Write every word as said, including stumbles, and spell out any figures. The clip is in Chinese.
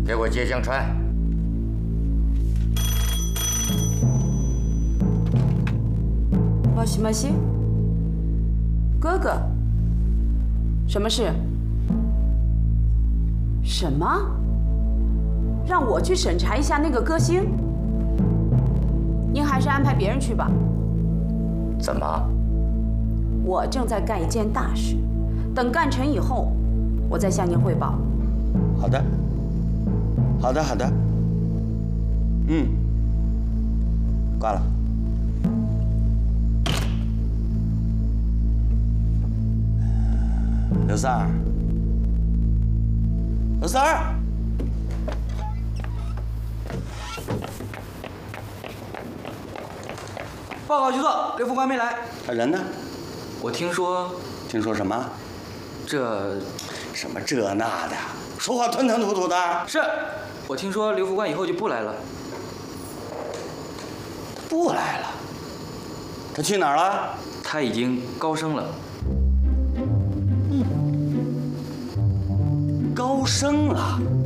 给我接江川。 莫西莫西，哥哥，什么事？什么？让我去审查一下那个歌星？您还是安排别人去吧。 怎么？ 我正在干一件大事，等干成以后，我再向您汇报。 好的，好的，好的。嗯，挂了。刘三儿，刘三儿， 报告局座，刘副官没来。 他人呢？ 我听说， 听说什么？ 这什么这那的，说话吞吞吐吐的。 是，我听说刘副官以后就不来了。 不来了？他去哪儿了？ 他已经高升了。 高升了。